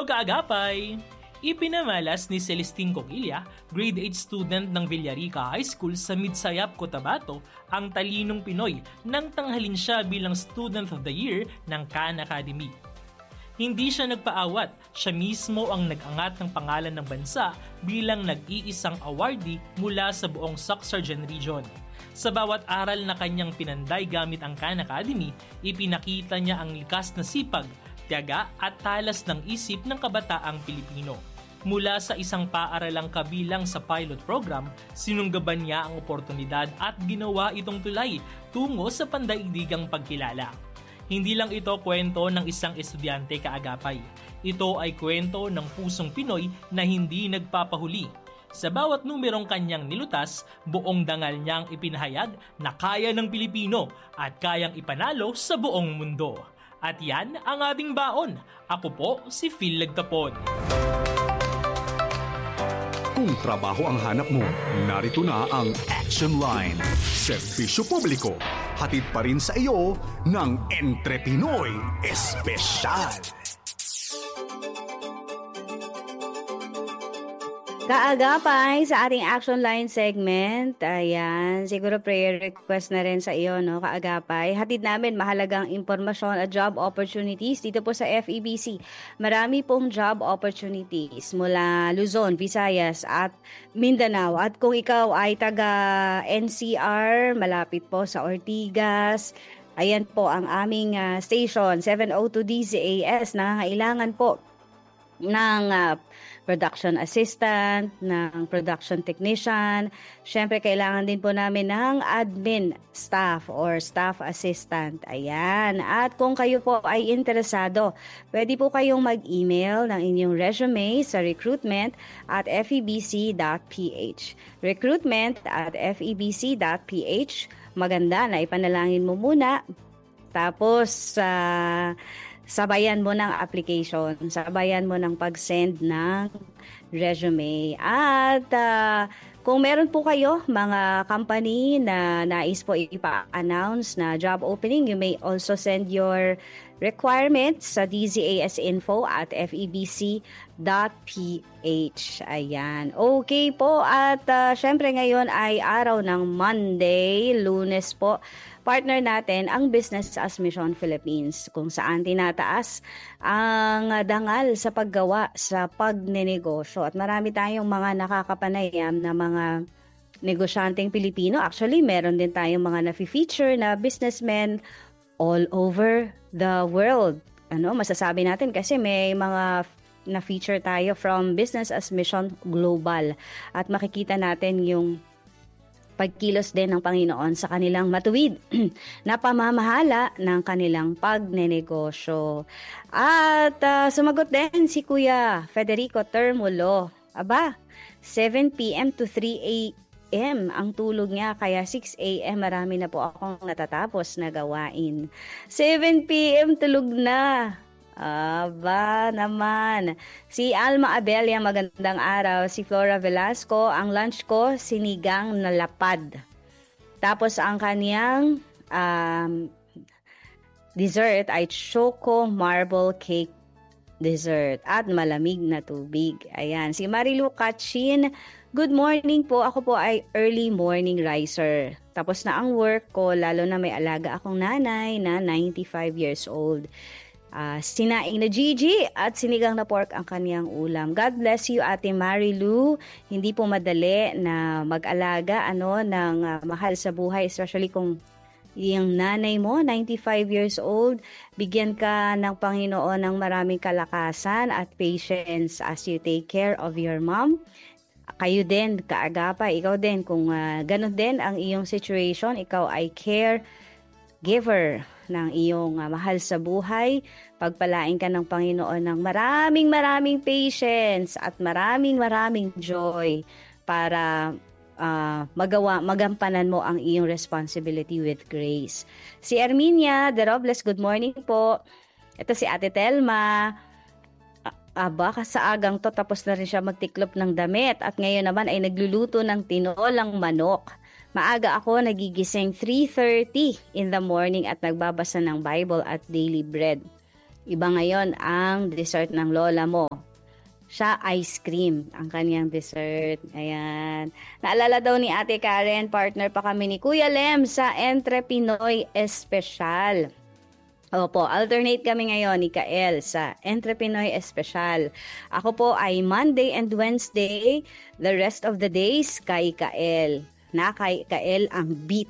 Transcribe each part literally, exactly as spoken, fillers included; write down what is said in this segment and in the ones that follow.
Hello kaagapay! Ipinamalas ni Celestine Cogilla, grade eight student ng Villarica High School sa Midsayap, Cotabato, ang talinong Pinoy nang tanghalin siya bilang Student of the Year ng Khan Academy. Hindi siya nagpaawat, siya mismo ang nag-angat ng pangalan ng bansa bilang nag-iisang awardee mula sa buong Soc-Sargen Region. Sa bawat aral na kanyang pinanday gamit ang Khan Academy, ipinakita niya ang likas na sipag, tiyaga at talas ng isip ng kabataang Pilipino. Mula sa isang paaralang kabilang sa pilot program, sinunggaban niya ang oportunidad at ginawa itong tulay tungo sa pandaigdigang pagkilala. Hindi lang ito kwento ng isang estudyante kaagapay. Ito ay kwento ng pusong Pinoy na hindi nagpapahuli. Sa bawat numerong kanyang nilutas, buong dangal niyang ipinahayag na kaya ng Pilipino at kayang ipanalo sa buong mundo. At yan ang ating baon. Ako po si Phil Lagtapon. Kung trabaho ang hanap mo, narito na ang Action Line. Serbisyo publiko, hatid pa rin sa iyo ng Entre Pinoy Espesyal. Kaagapay sa ating Action Line segment, ayan, siguro prayer request na rin sa iyo, no, kaagapay. Hatid namin mahalagang impormasyon at job opportunities dito po sa F E B C. Marami pong job opportunities mula Luzon, Visayas at Mindanao. At kung ikaw ay taga N C R, malapit po sa Ortigas, ayan po ang aming uh, station, seven oh two D Z A S, nangangailangan po ng uh, production assistant, ng production technician. Siyempre, kailangan din po namin ng admin staff or staff assistant. Ayan. At kung kayo po ay interesado, pwede po kayong mag-email ng inyong resume sa recruitment at f e b c dot p h. Recruitment at f e b c dot p h. Maganda na ipanalangin mo muna. Tapos, uh, sabayan mo ng application, sabayan mo ng pag-send ng resume. At uh, kung meron po kayo mga company na nais po ipa-announce na job opening, you may also send your requirements sa d z a s info at f e b c dot p h. Ayan. Okay po. At uh, syempre ngayon ay araw ng Monday, Lunes po. Partner natin ang Business as Mission Philippines, kung saan tinataas ang dangal sa paggawa sa pagnenegosyo. At marami tayong mga nakakapanayam na mga negosyanteng Pilipino. Actually, meron din tayong mga na-feature na businessmen all over the world. Ano, masasabi natin kasi may mga na-feature tayo from Business as Mission Global. At makikita natin yung pagkilos din ng Panginoon sa kanilang matuwid na pamamahala ng kanilang pagnenegosyo. At uh, sumagot din si Kuya Federico Termulo. Aba, seven p.m. to three a.m. ang tulog niya, kaya six a.m. marami na po akong natatapos na gawain. seven p.m. tulog na. Aba naman. Si Alma Abelia, magandang araw. Si Flora Velasco, ang lunch ko, sinigang na lapad. Tapos ang kaniyang um, dessert ay choco marble cake dessert at malamig na tubig. Ayan. Si Marilu Kachin, good morning po. Ako po ay early morning riser. Tapos na ang work ko, lalo na may alaga akong nanay na ninety-five years old. Uh, sinaing na Gigi at sinigang na pork ang kaniyang ulam. God bless you, Ate Marilu. Hindi po madali na mag-alaga ano ng uh, mahal sa buhay, especially kung yung nanay mo ninety-five years old. Bigyan ka ng Panginoon ng maraming kalakasan at patience as you take care of your mom. Kayo din, kaagapay, ikaw din kung uh, ganun din ang iyong situation, ikaw ay care giver ng iyong uh, mahal sa buhay, pagpalain ka ng Panginoon ng maraming maraming patience at maraming maraming joy para uh, magawa, magampanan mo ang iyong responsibility with grace. Si Erminia de Robles, good morning po. Ito si Ate Telma. Aba, sa agang to tapos na rin siya magtiklop ng damit at ngayon naman ay nagluluto ng tinolang manok. Maaga ako nagigising three thirty in the morning at nagbabasa ng Bible at daily bread. Iba ngayon ang dessert ng lola mo. Siya, ice cream, ang kanyang dessert. Ayan. Naalala daw ni Ate Karen, partner pa kami ni Kuya Lem sa Entre Pinoy Espesyal. Opo, alternate kami ngayon ni Kael sa Entre Pinoy Espesyal. Ako po ay Monday and Wednesday, the rest of the days kay Kael. Na kay Kael ang beat.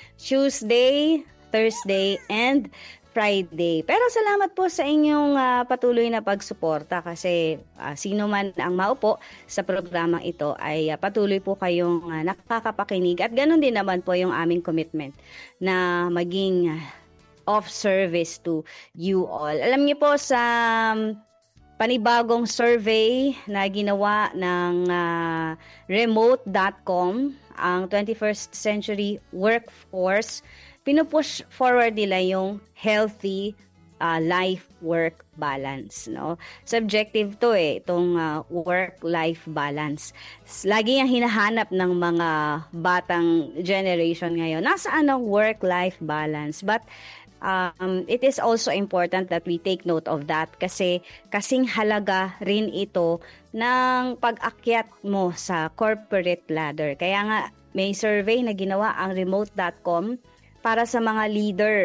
Tuesday, Thursday, and Friday. Pero salamat po sa inyong uh, patuloy na pagsuporta kasi uh, sino man ang maupo sa programang ito ay uh, patuloy po kayong uh, nakakapakinig at ganun din naman po yung aming commitment na maging uh, of service to you all. Alam niyo po sa um, panibagong survey na ginawa ng uh, remote dot com, ang twenty-first century workforce, pinupush forward nila yung healthy uh, life-work balance. No? Subjective to eh, itong uh, work-life balance. Lagi yung hinahanap ng mga batang generation ngayon. Nasaan ang work-life balance? But um, it is also important that we take note of that kasi kasing halaga rin ito ng pag-akyat mo sa corporate ladder. Kaya nga may survey na ginawa ang remote dot com para sa mga leader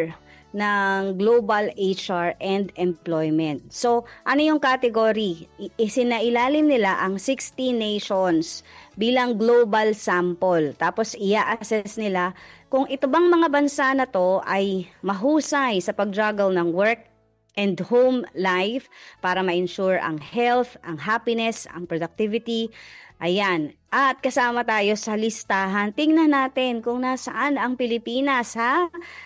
ng global H R and employment. So, ano yung category? Isinailalim nila ang sixteen nations bilang global sample. Tapos, ia-assess nila kung ito bang mga bansa na to ay mahusay sa pag-juggle ng work and home life para ma-ensure ang health, ang happiness, ang productivity. Ayan. At kasama tayo sa listahan. Tingnan natin kung nasaan ang Pilipinas ha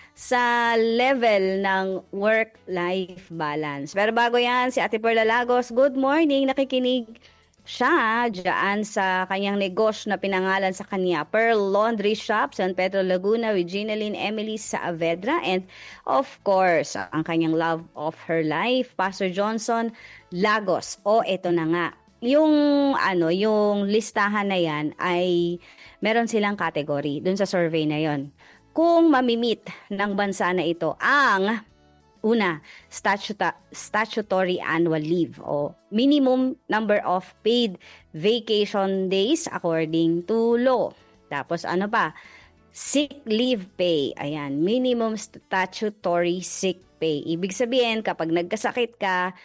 sa level ng work-life balance. Pero bago yan, si Ate Perla Lagos, good morning. Nakikinig siya dyan sa kanyang negosyo na pinangalan sa kanya, Pearl Laundry Shop, San Pedro, Laguna, with Ginaline Emily sa Avedra. And of course, ang kanyang love of her life, Pastor Johnson Lagos. O, eto na nga. Yung ano, yung listahan na yan ay meron silang category dun sa survey na yon. Kung mamimit ng bansa na ito ang una, statuta- statutory annual leave o minimum number of paid vacation days according to law. Tapos ano pa? Sick leave pay. Ayan, minimum statutory sick pay. Ibig sabihin, kapag nagkasakit ka,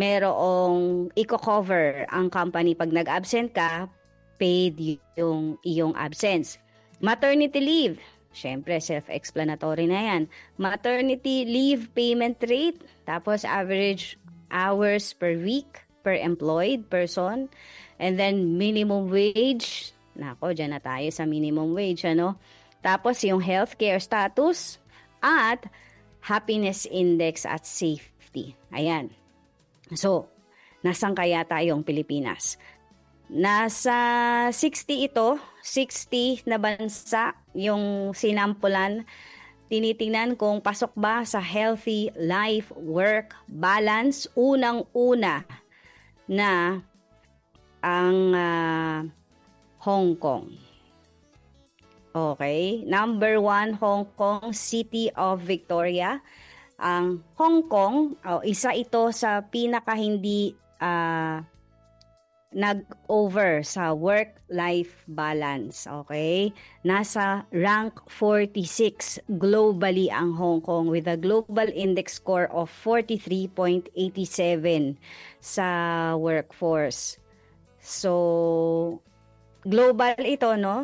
merong i-cover ang company pag nag-absent ka, paid yung iyong absence. Maternity leave, syempre self-explanatory na yan. Maternity leave payment rate, tapos average hours per week per employed person, and then minimum wage. Nako, dyan na tayo sa minimum wage, ano? Tapos yung healthcare status at happiness index at safety. Ayan. So, nasaan kaya tayong Pilipinas? Nasa sixty ito, sixty na bansa yung sinampulan. Tinitingnan kung pasok ba sa healthy life-work balance. Unang-una na ang uh, Hong Kong. Okay, number one, Hong Kong, City of Victoria. Ang Hong Kong, oh, isa ito sa pinaka hindi uh, nag-over sa work-life balance. Okay? Nasa rank forty-six globally ang Hong Kong with a global index score of forty-three point eight seven sa workforce. So, global ito, no?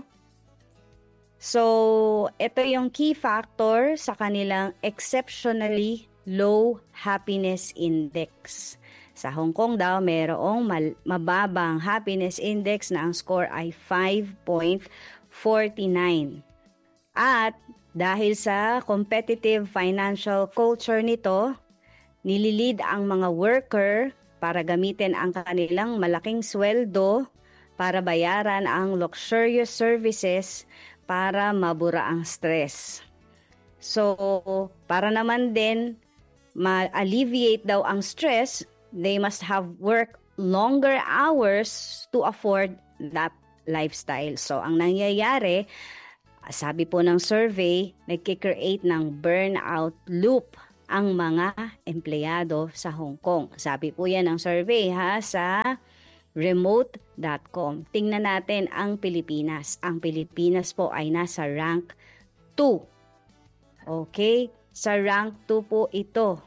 So, ito yung key factor sa kanilang exceptionally low happiness index. Sa Hong Kong daw, mayroong mal- mababang happiness index na ang score ay five point four nine. At dahil sa competitive financial culture nito, nililid ang mga worker para gamitin ang kanilang malaking sweldo para bayaran ang luxurious services para mabura ang stress. So, para naman din ma-alleviate daw ang stress, they must have work longer hours to afford that lifestyle. So, ang nangyayari, sabi po ng survey, nagkikreate ng burnout loop ang mga empleyado sa Hong Kong. Sabi po yan ng survey ha sa remote dot com. Tingnan natin ang Pilipinas. Ang Pilipinas po ay nasa rank two. Okay? Sa rank two po ito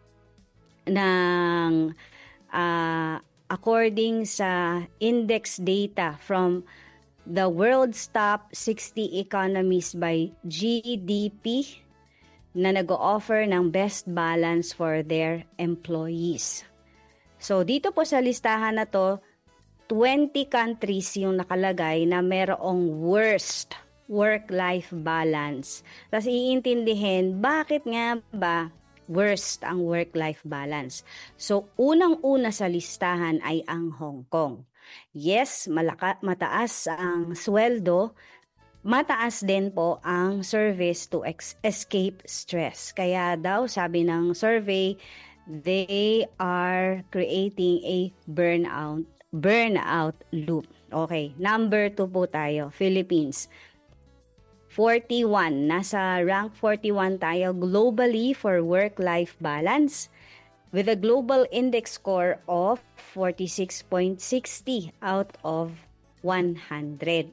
ng uh, according sa index data from the world's top sixty economies by G D P na nag-o-offer ng best balance for their employees. So dito po sa listahan na to, twenty countries yung nakalagay na merong worst work-life balance. Tapos iintindihin, bakit nga ba worst ang work-life balance? So unang-una sa listahan ay ang Hong Kong. Yes, malaka, mataas ang sweldo, mataas din po ang service to ex- escape stress. Kaya daw, sabi ng survey, they are creating a burnout, burnout loop. Okay, number two po tayo, Philippines. forty-one, nasa rank forty-one tayo globally for work-life balance with a global index score of forty-six point six zero out of one hundred.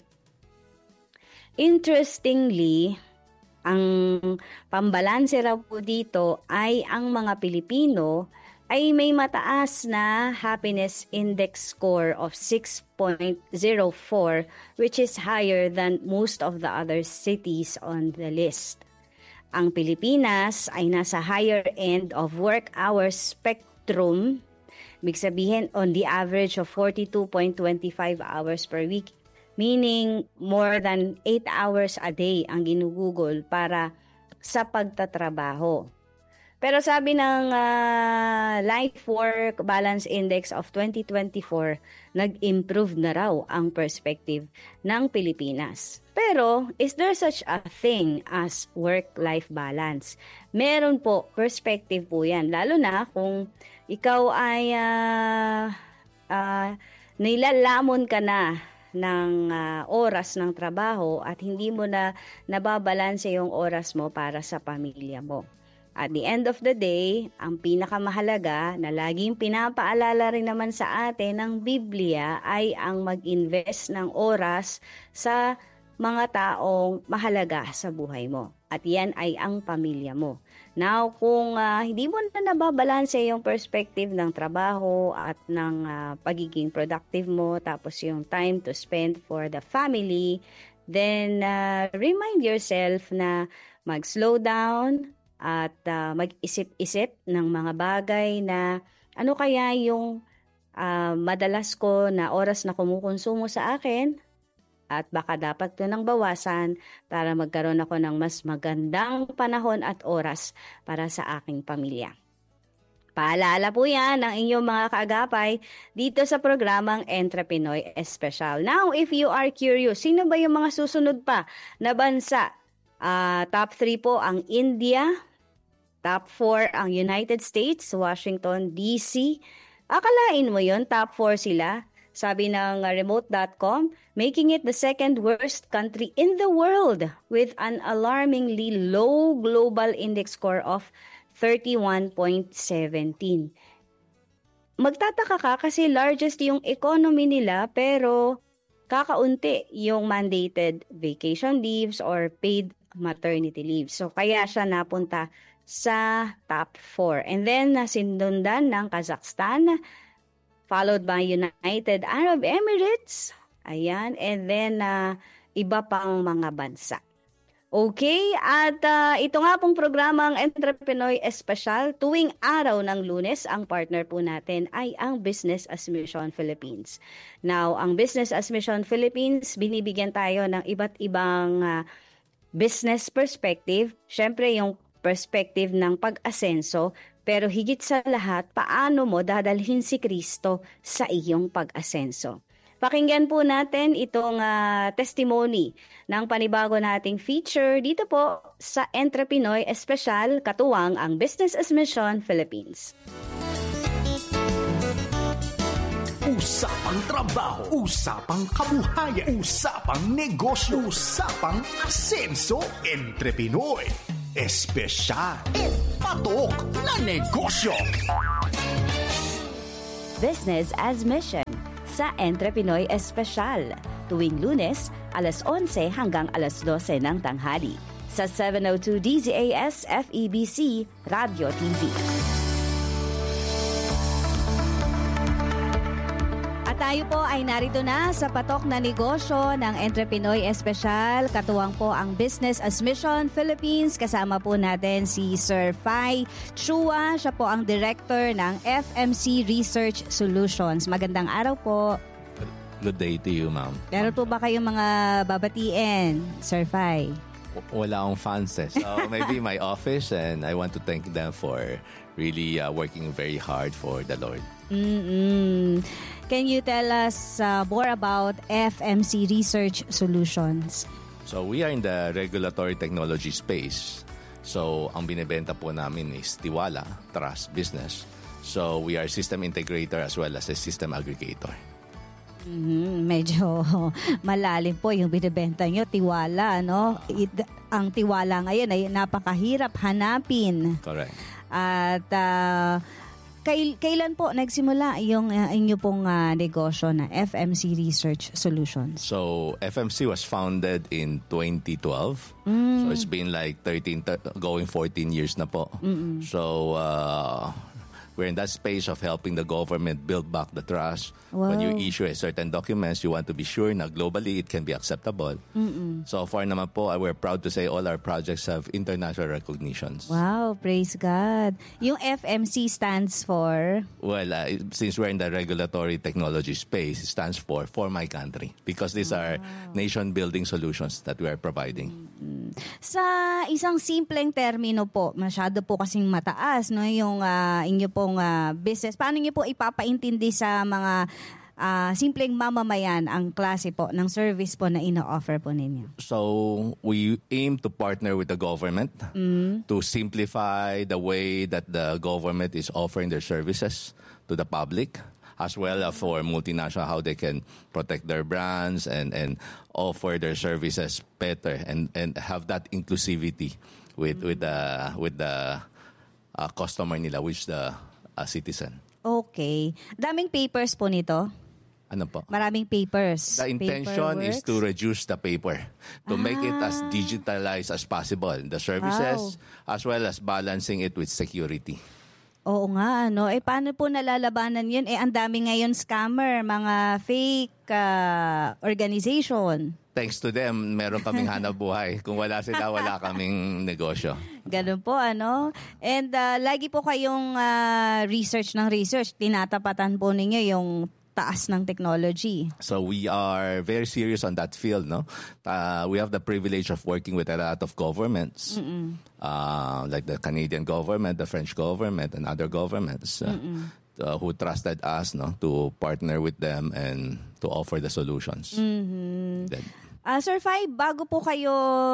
Interestingly, ang pambalanse raw po dito ay ang mga Pilipino ay may mataas na happiness index score of six point zero four, which is higher than most of the other cities on the list. Ang Pilipinas ay nasa higher end of work hours spectrum, ibig sabihin on the average of forty-two point two five hours per week, meaning more than eight hours a day ang ginugugol para sa pagtatrabaho. Pero sabi ng uh, Life Work Balance Index of twenty twenty-four, nag-improve na raw ang perspective ng Pilipinas. Pero, is there such a thing as work-life balance? Meron po, perspective po yan. Lalo na kung ikaw ay uh, uh, nilalamon ka na ng uh, oras ng trabaho at hindi mo na nababalanse yung oras mo para sa pamilya mo. At the end of the day, ang pinakamahalaga na laging pinapaalala rin naman sa atin ng Biblia ay ang mag-invest ng oras sa mga taong mahalaga sa buhay mo. At yan ay ang pamilya mo. Now, kung uh, hindi mo na nababalanse yung perspective ng trabaho at ng uh, pagiging productive mo, tapos yung time to spend for the family, then uh, remind yourself na mag-slow down at uh, mag-isip-isip ng mga bagay na ano kaya yung uh, madalas ko na oras na kumukonsumo sa akin at baka dapat ito nang bawasan para magkaroon ako ng mas magandang panahon at oras para sa aking pamilya. Paalala po yan ng inyong mga kaagapay dito sa programang Entrepinoy Espesyal. Now, if you are curious, sino ba yung mga susunod pa na bansa? Uh, top three po ang India, top four ang United States, Washington, D C. Akalain mo yun, top four sila. Sabi ng remote dot com, making it the second worst country in the world with an alarmingly low global index score of thirty-one point one seven. Magtataka ka kasi largest yung economy nila pero kakaunti yung mandated vacation leaves or paid maternity leave. So kaya siya napunta sa top four. And then nasinundan ng Kazakhstan, followed by United Arab Emirates. Ayan. And then uh, iba pang mga bansa. Okay, at uh, ito nga pong programang Entrepinoy Espesyal, tuwing araw ng Lunes, ang partner po natin ay ang Business as Mission Philippines. Now, ang Business as Mission Philippines, binibigyan tayo ng iba't ibang uh, business perspective. Siyempre, yung perspective ng pag-asenso, pero higit sa lahat, paano mo dadalhin si Kristo sa iyong pag-asenso. Pakinggan po natin itong uh, testimony ng panibago nating feature dito po sa Entrepinoy Espesyal, katuwang ang Business as Mission Philippines. Usapang trabaho, usapang kabuhayan, usapang negosyo, usapang asenso, Entrepinoy Espesyal. patok na negosyo. Business as Mission sa Entrepinoy Espesyal. Tuwing Lunes, alas onse hanggang alas dose ng tanghali. Sa seven oh two D Z A S F E B C Radio T V. At tayo po ay narito na sa patok na negosyo ng Entrepinoy Espesyal. Katuwang po ang Business as Mission Philippines. Kasama po natin si Sir Fai Chua. Siya po ang Director ng F M C Research Solutions. Magandang araw po. Good day to you, ma'am. Meron po ba kayong mga babatiin, Sir Fai? Wala akong fans eh. So maybe my office, and I want to thank them for really uh, working very hard for the Lord. Mm-mm. Can you tell us uh, more about F M C Research Solutions? So we are in the regulatory technology space. So ang binibenta po namin is tiwala, trust, business. So we are system integrator as well as a system aggregator. Mm-hmm. Medyo malalim po yung binibenta nyo, tiwala, no? It, ang tiwala ngayon ay napakahirap hanapin. Correct. At uh, kail, kailan po nagsimula yung uh, inyo pong uh, negosyo na F M C Research Solutions? So F M C was founded in twenty twelve. Mm. So it's been like thirteen, going fourteen years na po. Mm-mm. So uh, we're in that space of helping the government build back the trust. Wow. When you issue a certain documents, you want to be sure na globally it can be acceptable. Mm-mm. So far naman po, we're proud to say all our projects have international recognitions. Wow, praise God. Yung F M C stands for? Well, uh, since we're in the regulatory technology space, it stands for For My Country. Because these wow. are nation-building solutions that we are providing. Mm-hmm. Sa isang simpleng termino po, masyado po kasing mataas, no, yung uh, inyo pong uh, business. Paano niyo po ipapaintindi sa mga Uh, simpleng mamamayan ang klase po ng service po na ino-offer po ninyo? So, we aim to partner with the government mm. to simplify the way that the government is offering their services to the public, as well as for multinational, how they can protect their brands and, and offer their services better and, and have that inclusivity with, with the, with the uh, customer nila, which the uh, citizen. Okay. Daming papers po nito? Ano po? Maraming papers. The intention is to reduce the paper, to ah. make it as digitalized as possible. The services, wow. as well as balancing it with security. Oo nga, no? Eh, paano po nalalabanan yun? Eh, ang dami ngayon scammer, mga fake uh, organization. Thanks to them, meron kaming hanap buhay. Kung wala sila, wala kaming negosyo. Ganun po, ano? And uh, lagi po kayong uh, research ng research. Tinatapatan po ninyo yung taas ng technology. So we are very serious on that field, no? Uh, we have the privilege of working with a lot of governments, uh, like the Canadian government, the French government, and other governments uh, uh, who trusted us, no, to partner with them and to offer the solutions. Mm-hmm. Then, Uh, Sir Fai, bago po kayo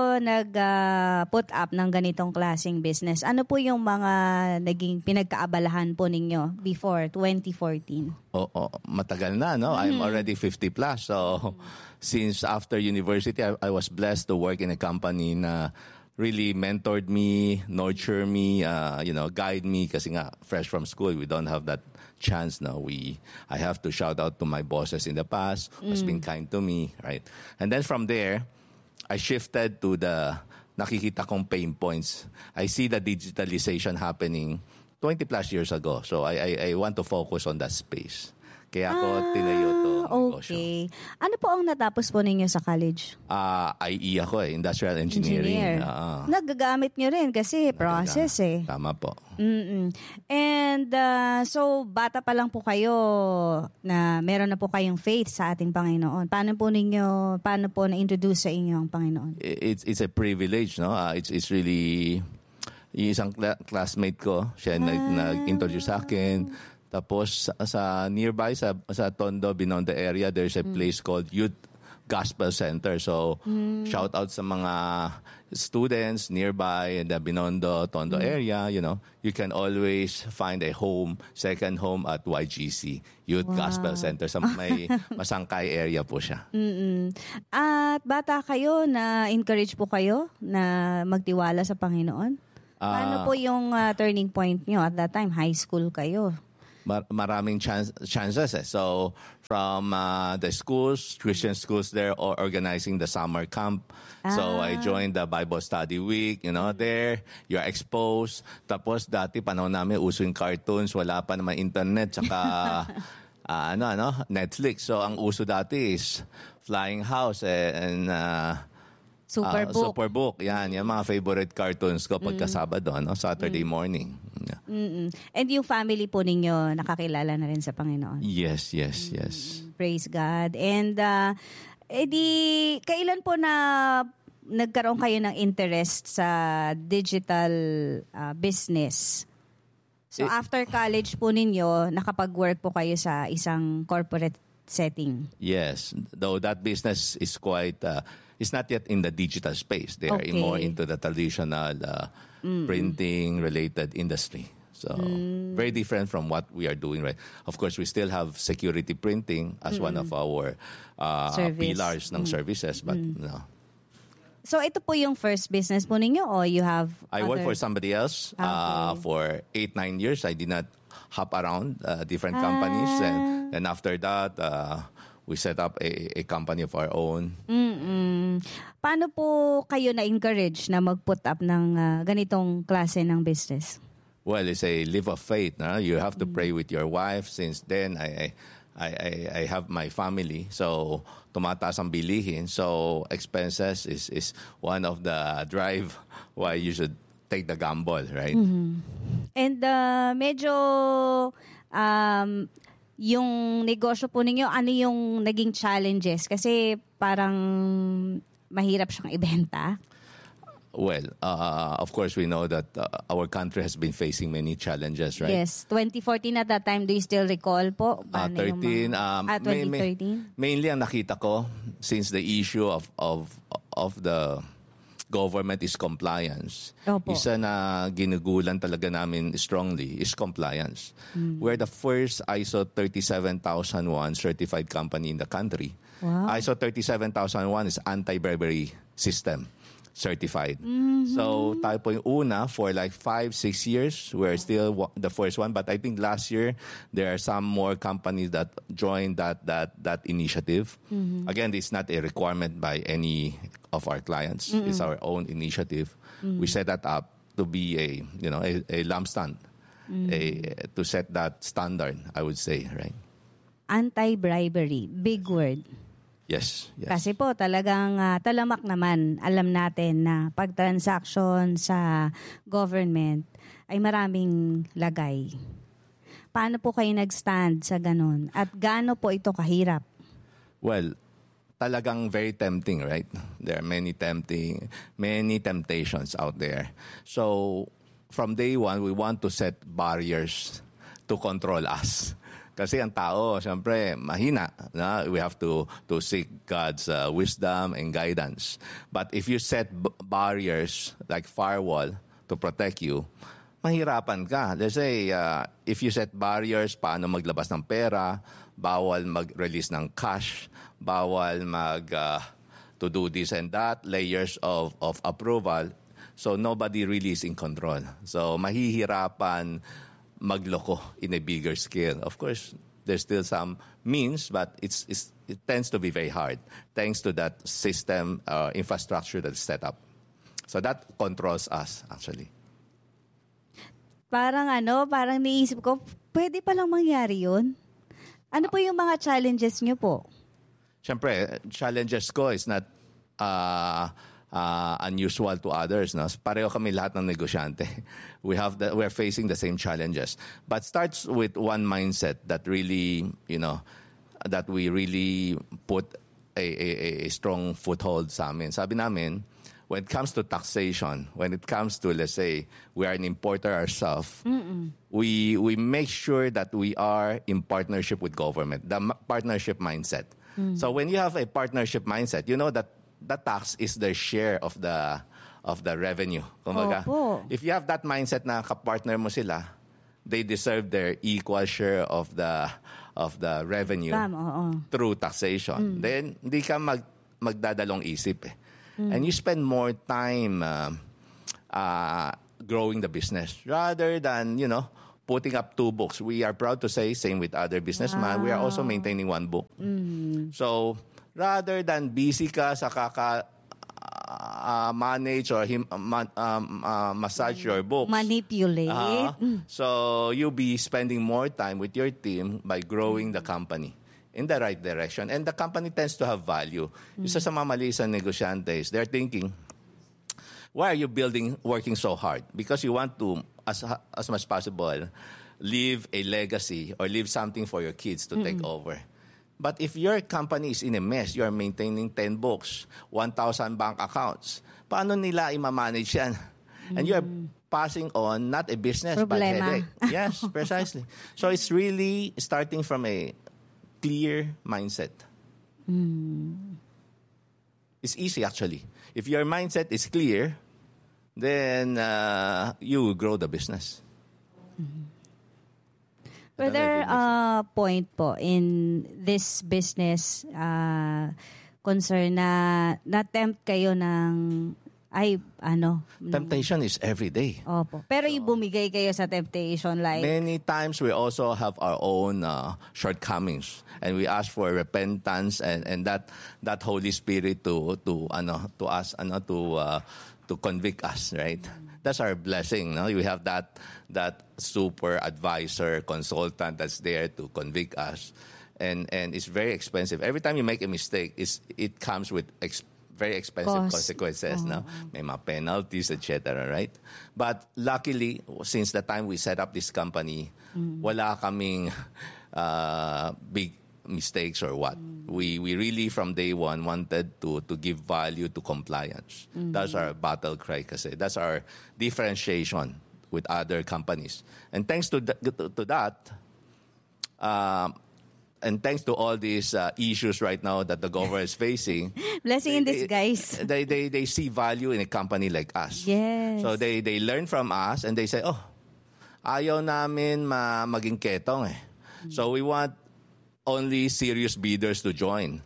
nag-put uh, up ng ganitong klaseng business, ano po yung mga naging pinagkaabalahan po ninyo before twenty fourteen? Oo, oh, oh, matagal na, no? Mm-hmm. I'm already fifty plus. So, mm-hmm. since after university, I, I was blessed to work in a company na really mentored me, nurture me, uh, you know, guide me. Kasi nga, fresh from school, we don't have that chance now. We, I have to shout out to my bosses in the past who's mm. been kind to me, right? And then from there, I shifted to the nakikita kong pain points. I see the digitalization happening twenty plus years ago. So I, I, I want to focus on that space. Kaya ako ah, tinayo to negosyo. Okay. Ano po ang natapos po ninyo sa college? Uh, I E ako eh, Industrial Engineering. Engineer. Uh, Nagagamit nyo rin kasi process eh. Tama po. Mm-mm. And uh, so, bata pa lang po kayo na meron na po kayong faith sa ating Panginoon. Paano po ninyo, paano po na-introduce sa inyo ang Panginoon? It's, it's a privilege, no? Uh, it's, it's really, yung isang cl- classmate ko, siya ah. nag-introduce sa akin. Tapos sa, sa nearby, sa, sa Tondo, Binondo area, there's a mm. place called Youth Gospel Center. So, mm. shout out sa mga students nearby in the Binondo, Tondo mm. area, you know, you can always find a home, second home at Y G C, Youth wow. Gospel Center. Sa may Masangkay area po siya. Mm-mm. At bata kayo, na-encourage po kayo na magtiwala sa Panginoon? Paano po yung uh, turning point nyo at that time? High school kayo. Mar- maraming chance- chances eh. So from uh, the schools, Christian schools there, or organizing the summer camp. Ah. So I joined the Bible Study Week, you know, there you're exposed. Tapos dati panahon namin uso yung cartoons, wala pa naman internet, tsaka uh, ano ano Netflix. So ang uso dati is Flying House eh, and uh, Superbook. Uh, Superbook, yan. Yan mga favorite cartoons ko pagka Sabado, no? Saturday mm. morning. Yeah. And yung family po ninyo, nakakilala na rin sa Panginoon? Yes, yes, mm. yes. Praise God. And uh, edi, kailan po na nagkaroon kayo ng interest sa digital uh, business? So It, after college po ninyo, nakapag-work po kayo sa isang corporate setting? Yes. Though that business is quite... Uh, It's not yet in the digital space. They okay. are more into the traditional uh, mm. printing-related industry. So, mm. very different from what we are doing, right? Of course, we still have security printing as mm. one of our uh, pillars ng mm. services, but mm. no. So, ito po yung first business po ninyo or you have I other... worked for somebody else okay. uh, for eight, nine years. I did not hop around uh, different ah. companies. And, and after that... Uh, we set up a, a company of our own. Mm-mm. Paano po kayo na-encourage na mag-put up ng uh, ganitong klase ng business? Well, it's a live of faith. No? You have to mm. pray with your wife. Since then, I, I, I, I have my family. So, tumataas ang bilihin. So, expenses is, is one of the drive why you should take the gamble, right? Mm-hmm. And uh, medyo... Um, yung negosyo po ninyo, ano yung naging challenges? Kasi parang mahirap siyang ibenta. Well, uh, of course, we know that uh, our country has been facing many challenges, right? Yes. twenty fourteen at that time, do you still recall po? Uh, thirteen. Mga, um, ah, twenty thirteen? May, mainly ang nakita ko, since the issue of of of the government is compliance. Opo. Isa na ginugulan talaga namin strongly is compliance. Mm. We're the first I S O thirty-seven thousand one certified company in the country. Wow. I S O thirty-seven thousand one is anti-bribery system certified. Mm-hmm. So tayo po yung una for like five, six years. We're still the first one. But I think last year, there are some more companies that joined that that that initiative. Mm-hmm. Again, it's not a requirement by any of our clients. Mm-hmm. It's our own initiative. Mm-hmm. We set that up to be a, you know, a, a lampstand, mm-hmm. a, to set that standard, I would say, right? Anti-bribery, big word. Yes, yes. Kasi po talagang uh, talamak naman, alam natin na pag transaction sa government ay maraming lagay. Paano po kayo nag-stand sa ganun? At gaano po ito kahirap? Well, talagang very tempting, right? There are many tempting, many temptations out there. So, from day one, we want to set barriers to control us. Kasi ang tao, siyempre, mahina. Na? We have to to seek God's uh, wisdom and guidance. But if you set b- barriers like firewall to protect you, mahirapan ka. Let's say, uh, if you set barriers, paano maglabas ng pera, bawal mag-release ng cash, bawal mag uh, to do this and that, layers of of approval. So nobody really is in control. So mahihirapan magloko in a bigger scale. Of course, there's still some means, but it's, it's it tends to be very hard thanks to that system uh, infrastructure that's set up. So that controls us, actually. Parang ano, parang niisip ko, pwede palang mangyari yun? Ano po yung mga challenges nyo po? Siyempre, challenges ko is not uh, uh, unusual to others. No? Pareho kami lahat ng negosyante. We have the, we're facing the same challenges. But starts with one mindset that really, you know, that we really put a, a, a strong foothold sa amin. Sabi namin, when it comes to taxation, when it comes to, let's say, we are an importer ourselves, Mm-mm. we we make sure that we are in partnership with government, the partnership mindset. Mm-hmm. So when you have a partnership mindset, you know that the tax is the share of the of the revenue. Kumbaga, Opo. if you have that mindset na kapartner mo sila, they deserve their equal share of the of the revenue Tam, oo. through taxation. Mm. Then hindi ka mag magdadalong isip eh. Mm. And you spend more time uh, uh, growing the business rather than, you know, putting up two books. We are proud to say, same with other businessmen, wow. we are also maintaining one book. Mm. So, rather than busy ka sa kaka uh, manage or him, uh, man, um, uh, massage your books. Manipulate. Uh, so, you'll be spending more time with your team by growing the company in the right direction. And the company tends to have value. Mm. Isa sa mga mali sa negosyante is they're thinking, why are you building, working so hard? Because you want to, as as much as possible, leave a legacy or leave something for your kids to mm-hmm. take over. But if your company is in a mess, you are maintaining ten books, one thousand bank accounts, paano nila i-manage yan? Mm-hmm. And you're passing on not a business, Problema. but headache. Yes, precisely. So it's really starting from a clear mindset. Mm. It's easy, actually. If your mindset is clear, then uh, you will grow the business. Mm-hmm. Were there a uh, point po in this business uh, concern na na-tempt kayo ng, ay, ano? Temptation is every day. Opo. Pero so, yung bumigay kayo sa temptation, like? Many times we also have our own uh, shortcomings. And we ask for repentance and, and that that Holy Spirit to to ano to us ano to uh, to convict us, right? That's our blessing, no? We have that that super advisor, consultant that's there to convict us, and and it's very expensive. Every time you make a mistake, it's, it comes with ex, very expensive Cost. consequences, oh. no? May mga penalties, et cetera, right? But luckily, since the time we set up this company, mm. wala kaming uh, big mistakes or what. Mm. We we really from day one wanted to to give value to compliance. Mm-hmm. That's our battle cry kasi. That's our differentiation with other companies. And thanks to th- to, to that, um, and thanks to all these uh, issues right now that the government is facing, blessing in disguise. They, they they see value in a company like us. Yes. So they they learn from us and they say, oh, ayaw namin ma- maging ketong eh. Mm-hmm. So we want only serious bidders to join.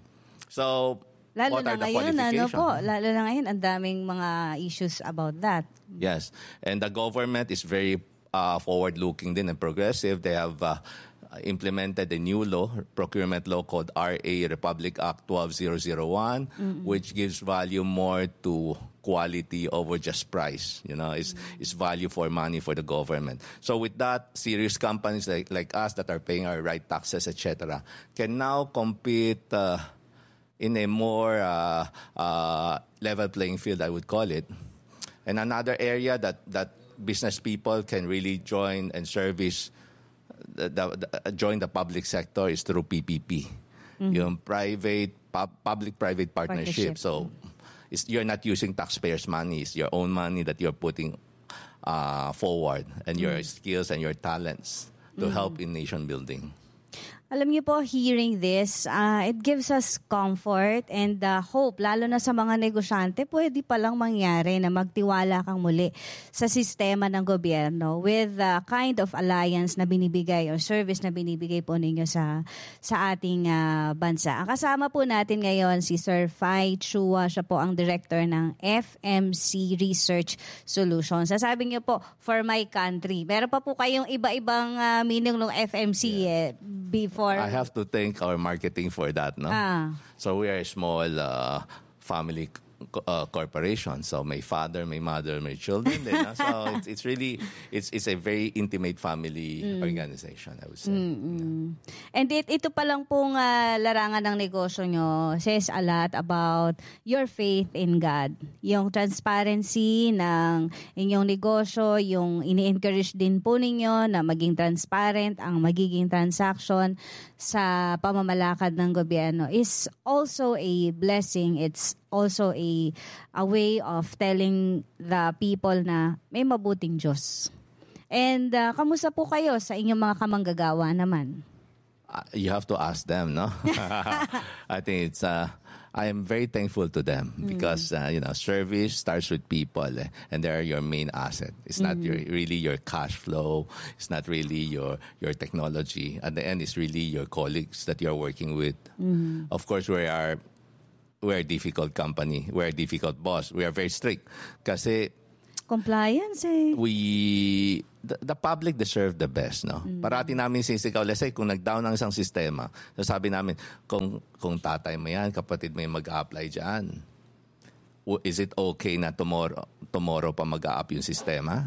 So, lalo what na are the ngayon, qualifications? Ano po, lalo na ngayon, ang daming mga issues about that. Yes. And the government is very uh, forward-looking din and progressive. They have uh, implemented a new law, procurement law called R A Republic Act twelve thousand one, mm-hmm. which gives value more to quality over just price. You know, it's mm-hmm. it's value for money for the government. So with that, serious companies like like us that are paying our right taxes, et cetera, can now compete uh, in a more uh, uh, level playing field, I would call it. And another area that that business people can really join and service the, the, the join the public sector is through P P P, mm-hmm. yung private pub, public-private partnership. partnership. So. It's, you're not using taxpayers' money. It's your own money that you're putting uh, forward and your mm. skills and your talents to mm. help in nation building. Alam niyo po, hearing this, uh, it gives us comfort and uh, hope, lalo na sa mga negosyante, pwede palang mangyari na magtiwala kang muli sa sistema ng gobyerno with the kind of alliance na binibigay or service na binibigay po ninyo sa sa ating uh, bansa. Ang kasama po natin ngayon si Sir Fai Chua, siya po ang director ng F M C Research Solutions. Sasabi niyo po, for my country. Meron pa po kayong iba-ibang uh, meaning ng F M C yeah. eh, before. I have to thank our marketing for that, no? Ah. So we are a small uh, family uh, corporation. So my father, my mother, my children. Then, no? So it's, it's really it's it's a very intimate family mm. organization, I would say. Mm-hmm. Yeah. And it, ito pa lang pong uh, larangan ng negosyo nyo says a lot about your faith in God. Yung transparency ng inyong negosyo, yung ini-encourage din po ninyo na maging transparent ang magiging transaction sa pamamalakad ng gobyerno is also a blessing. It's also a a way of telling the people na may mabuting Diyos. And uh, kamusta po kayo sa inyong mga kamanggagawa naman? Uh, you have to ask them, no? I think it's uh, I am very thankful to them because uh, you know, service starts with people, eh, and they are your main asset. It's not mm-hmm. your, really your cash flow. It's not really your your technology. At the end, it's really your colleagues that you are working with. Mm-hmm. Of course, we are we're a difficult company. We're a difficult boss. We are very strict kasi Compliance eh. We, the, the public deserve the best, no? Mm. Parati namin sisigaw, let's say, kung nag-down ang isang sistema, sasabi namin, kung, kung tatay mo yan, kapatid mo yung mag-a-apply dyan, is it okay na tomorrow, tomorrow pa mag-a-up yung sistema?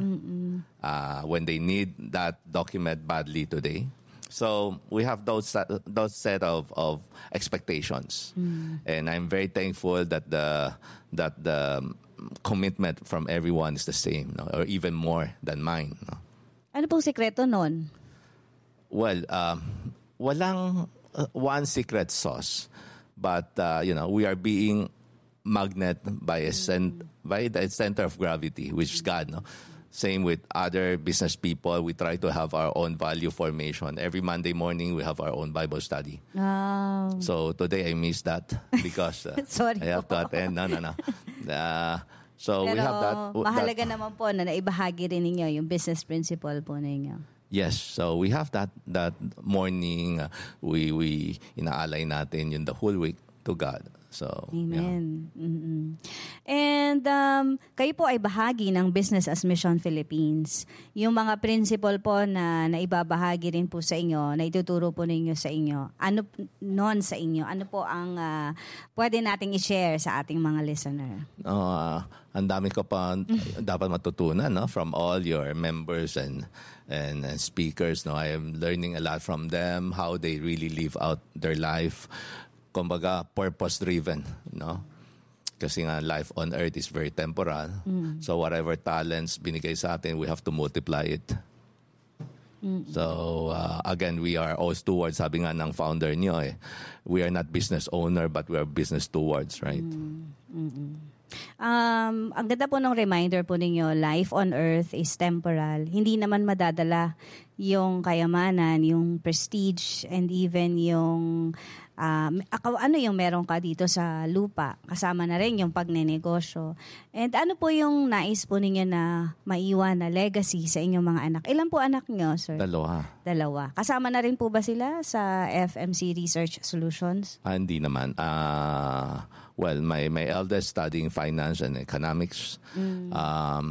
Uh, when they need that document badly today? So we have those those set of, of expectations, mm. and I'm very thankful that the that the commitment from everyone is the same, no? Or even more than mine. No? Ano pong sekreto nun? Well, um, walang uh, one secret sauce, but uh, you know, we are being magnet by a cent- by the center of gravity, which is God. No. Same with other business people. We try to have our own value formation. Every Monday morning, we have our own Bible study. Oh. So today, I missed that because uh, Sorry I have po. to attend. No, no, no. Uh, so Pero we have that. mahalaga that, naman po na naibahagi rin ninyo yung business principle po ninyo. Yes, so we have that that morning. Uh, we we inaalay natin yung the whole week to God. So, Amen. Yeah. Mm-hmm. And um, kayo po ay bahagi ng Business as Mission Philippines. Yung mga principle po na naibabahagi rin po sa inyo, na ituturo po ninyo sa inyo, ano noon sa inyo, ano po ang uh, pwede nating i-share sa ating mga listener? Uh, ang dami ko pa dapat matutunan, no, from all your members and and, and speakers. No, I am learning a lot from them, how they really live out their life. Kumbaga, purpose-driven, no? Kasi nga, life on earth is very temporal. Mm. So, whatever talents binigay sa atin, we have to multiply it. Mm. So, uh, again, we are all stewards. Sabi nga ng founder niyo, eh, we are not business owner, but we are business stewards, right? Mm. Mm-mm. Um, ang ganda po ng reminder po ninyo, life on earth is temporal. Hindi naman madadala yung kayamanan, yung prestige, and even yung um, ano yung meron ka dito sa lupa. Kasama na rin yung pagnenegosyo. And ano po yung nais po ninyo na maiwan na legacy sa inyong mga anak? Ilan po anak nyo, sir? Dalawa. Dalawa. Kasama na rin po ba sila sa F M C Research Solutions? Ah, hindi naman. Ah... Uh, Well, my my eldest studying finance and economics. Mm. Um,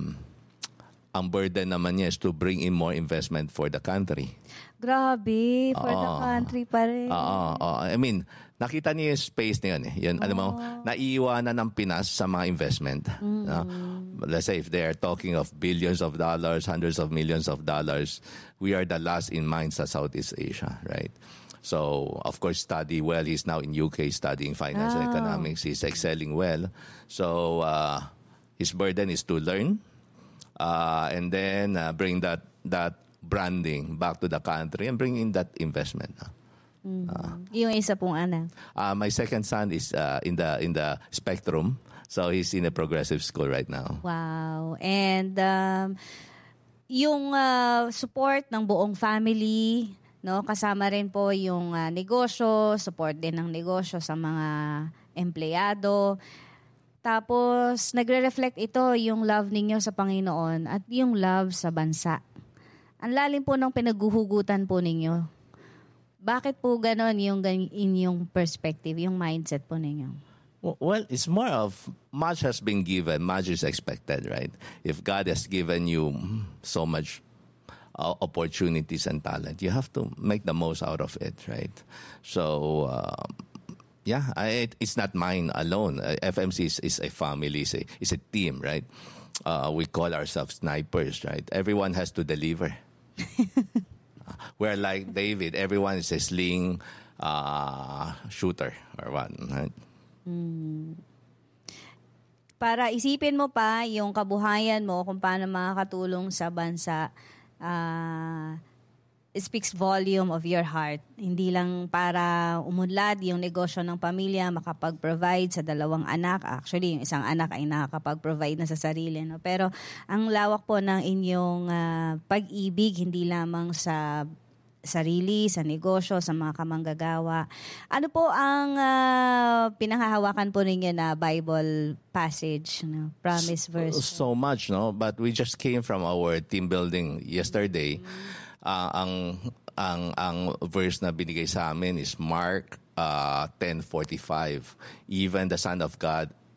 ang burden naman niya is to bring in more investment for the country. Grabe, for uh, the country pa rin. Oo, uh, uh, I mean, nakita niyo yung space na yun. Eh. Yun, oh. Alam mo, naiiwanan ng Pinas sa mga investment. Mm. No? Let's say if they are talking of billions of dollars, hundreds of millions of dollars, we are the last in mind sa Southeast Asia, right? So, of course, study well. He's now in U K studying finance oh. and economics. He's excelling well. So, uh, his burden is to learn uh, and then uh, bring that that branding back to the country and bring in that investment. Mm-hmm. Uh, yung isa pong anak? Uh, my second son is uh, in the in the spectrum. So, he's in a progressive school right now. Wow. And um, yung uh, support ng buong family, no, kasama rin po yung uh, negosyo, support din ng negosyo sa mga empleyado. Tapos, nagre-reflect ito yung love ninyo sa Panginoon at yung love sa bansa. Ang lalim po ng pinaguhugutan po ninyo. Bakit po ganon yung inyong perspective, yung mindset po ninyo? Well, it's more of much has been given, much is expected, right? If God has given you so much Uh, opportunities and talent, you have to make the most out of it, right? So, uh, yeah, I, it's not mine alone. Uh, F M C is, is a family, is a, is a team, right? Uh, we call ourselves snipers, right? Everyone has to deliver. uh, we're like David. Everyone is a sling uh, shooter or what, right? Hmm. Para isipin mo pa yung kabuhayan mo kung paano makakatulong sa bansa, Uh, it speaks volume of your heart. Hindi lang para umunlad yung negosyo ng pamilya, makapag-provide sa dalawang anak. Actually, yung isang anak ay nakakapag-provide na sa sarili. No? Pero ang lawak po ng inyong uh, pag-ibig, hindi lamang sa sarili, sa negosyo, sa mga kamanggagawa. Ano po ang uh, pinanghahawakan po ninyo na Bible passage, no? Promise verse? So, so much, no? But we just came from our team building yesterday. Mm-hmm. Uh, ang ang ang verse na binigay sa amin is Mark uh, ten forty-five. Even the Son of God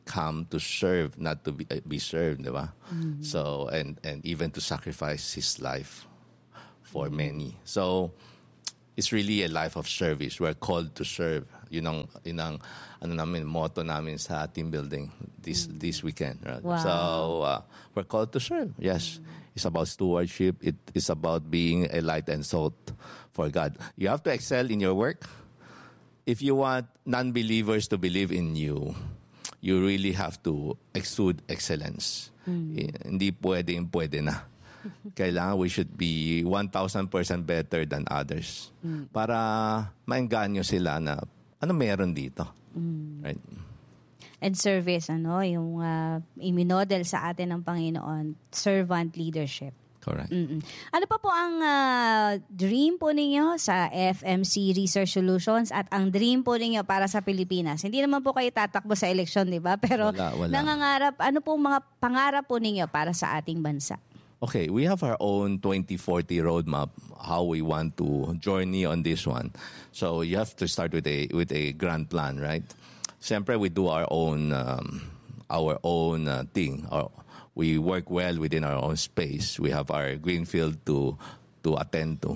come to serve, not to be, uh, be served, di ba? Mm-hmm. So, and, and even to sacrifice his life for mm-hmm. many. So, it's really a life of service. We're called to serve. Yun ang, yun ang ano namin, motto namin sa team building this mm-hmm. this weekend. Right? Wow. So, uh, we're called to serve. Yes. Mm-hmm. It's about stewardship. It is about being a light and salt for God. You have to excel in your work. If you want non-believers to believe in you, you really have to exude excellence. Mm. Hindi pwedeng pwede na. Kailangan we should be one thousand percent better than others. Mm. Para maengganyo sila na ano meron dito. Mm. Right? And service, ano, yung uh, iminodel sa atin ng Panginoon, servant leadership. Correct. Mm-mm. Ano pa po ang uh, dream po ninyo sa F M C Research Solutions at ang dream po ninyo para sa Pilipinas? Hindi naman po kayo tatakbo sa eleksyon, di ba? Pero wala, wala. nangangarap, ano po mga pangarap po ninyo para sa ating bansa? Okay, we have our own twenty forty roadmap, how we want to journey on this one. So you have to start with a with a grand plan, right? Siyempre, we do our own um, our own uh, thing. Our, we work well within our own space. We have our greenfield to to attend to.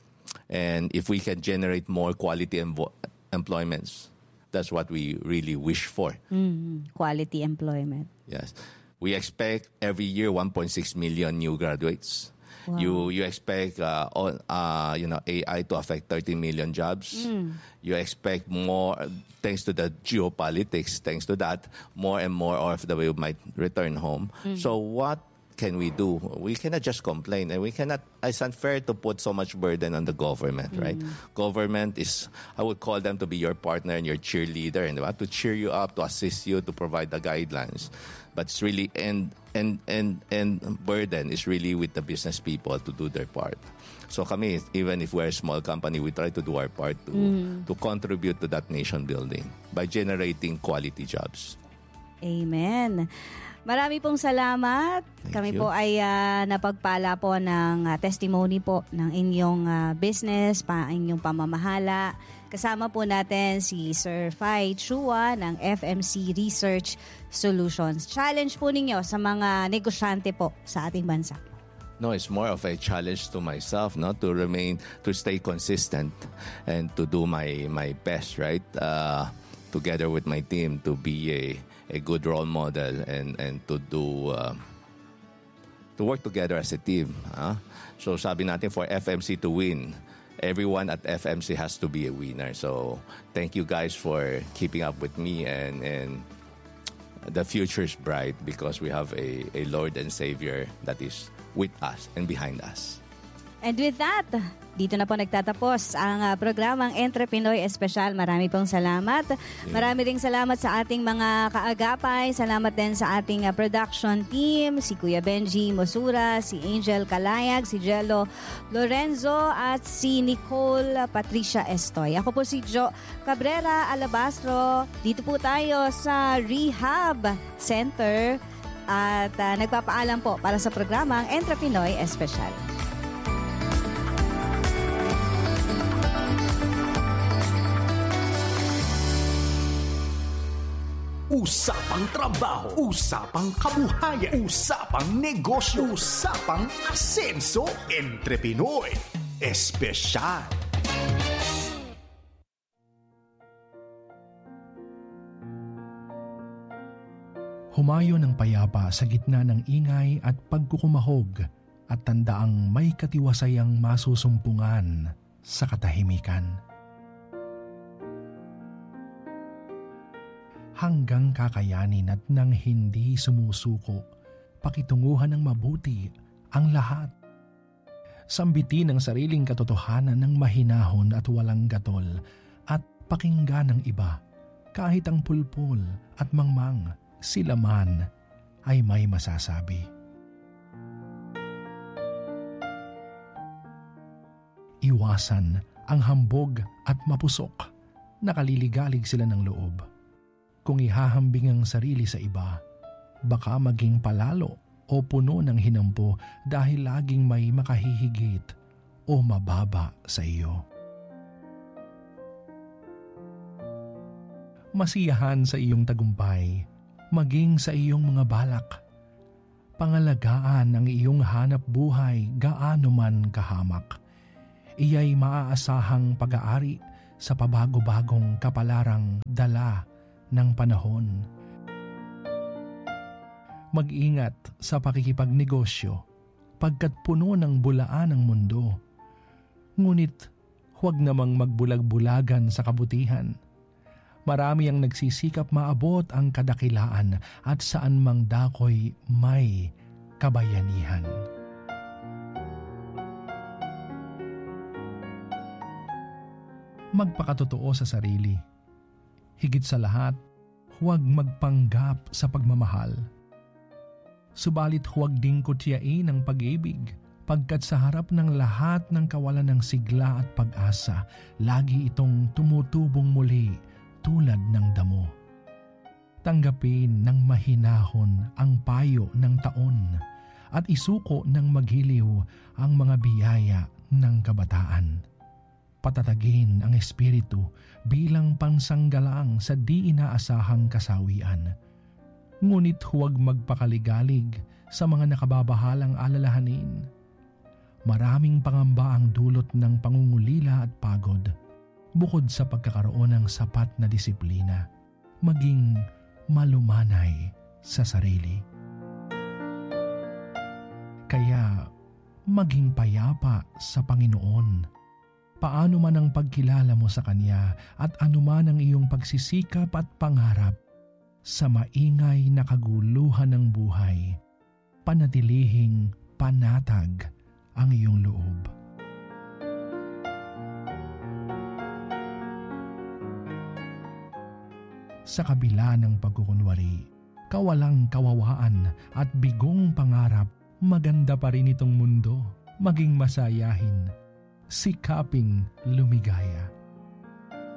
And if we can generate more quality emvo- employments, that's what we really wish for. Mm, quality employment. Yes. We expect every year one point six million new graduates. Wow. You you expect uh, on, uh, you know A I to affect thirty million jobs. Mm. You expect more, thanks to the geopolitics, thanks to that, more and more of the way might return home. Mm. So what can we do? We cannot just complain, and we cannot. It's unfair to put so much burden on the government, mm. right? Government is, I would call them to be your partner and your cheerleader, and to cheer you up, to assist you, to provide the guidelines. But it's really and and and and burden is really with the business people to do their part. So kami, even if we're a small company, we try to do our part to mm. to contribute to that nation building by generating quality jobs. Amen. Marami pong salamat. Thank Kami you. po ay uh, napagpala po ng uh, testimony po ng inyong uh, business, pa inyong pamamahala. Kasama po natin si Sir Fai Chua ng F M C Research Solutions. Challenge po ninyo sa mga negosyante po sa ating bansa. No, it's more of a challenge to myself, no, to remain, to stay consistent and to do my my best, right? Uh, together with my team to be a a good role model and and to do uh, to work together as a team. Huh? So sabi natin, for F M C to win, everyone at F M C has to be a winner. So thank you guys for keeping up with me, and and the future is bright because we have a a Lord and Savior that is with us and behind us. And with that, dito na po nagtatapos ang uh, programang Entrepinoy Espesyal. Marami pong salamat. Yeah. Marami ring salamat sa ating mga kaagapay. Salamat din sa ating uh, production team, si Kuya Benji Mosura, si Angel Kalayag, si Jello Lorenzo, at si Nicole Patricia Estoy. Ako po si Jo Cabrera Alabastro. Dito po tayo sa Rehab Center at uh, nagpapaalam po para sa programang Entrepinoy Espesyal. Usapang trabaho, usapang kabuhayan, usapang negosyo, usapang asenso, Entrepinoy Espesyal. Humayo ng payapa sa gitna ng ingay at pagkukumahog at tandaang may katiwasayang masusumpungan sa katahimikan. Hanggang kakayanin at nang hindi sumusuko, pakitunguhan ng mabuti ang lahat. Sambitin ang sariling katotohanan ng mahinahon at walang gatol at pakinggan ng iba, kahit ang pulpul at mangmang, sila man ay may masasabi. Iwasan ang hambog at mapusok, nakaliligalig sila ng loob. Kung ihahambing ang sarili sa iba, baka maging palalo o puno ng hinampo dahil laging may makahihigit o mababa sa iyo. Masiyahan sa iyong tagumpay, maging sa iyong mga balak. Pangalagaan ang iyong hanap buhay gaano man kahamak. Iya'y maaasahang pag-aari sa pabago-bagong kapalarang dala ng panahon. Mag-ingat sa pakikipagnegosyo pagkat puno ng bulaan ang mundo. Ngunit huwag namang magbulag-bulagan sa kabutihan. Marami ang nagsisikap maabot ang kadakilaan at saan mang dakoy may kabayanihan. Magpakatotoo sa sarili. Higit sa lahat, huwag magpanggap sa pagmamahal. Subalit huwag ding kutyain ang pag-ibig, pagkat sa harap ng lahat ng kawalan ng sigla at pag-asa, lagi itong tumutubong muli tulad ng damo. Tanggapin ng mahinahon ang payo ng taon at isuko ng maghiliw ang mga biyaya ng kabataan. Patatagin ang espiritu bilang pansanggalang sa di inaasahang kasawian. Ngunit huwag magpakaligalig sa mga nakababahalang alalahanin. Maraming pangamba ang dulot ng pangungulila at pagod, bukod sa pagkakaroon ng sapat na disiplina, maging malumanay sa sarili. Kaya maging payapa sa Panginoon. Paano man ang pagkilala mo sa Kanya at anuman ang iyong pagsisikap at pangarap, sa maingay na kaguluhan ng buhay, panatilihing panatag ang iyong loob. Sa kabila ng pagkukunwari, kawalang kawawaan at bigong pangarap, maganda pa rin itong mundo. Maging masayahin, sikaping lumigaya.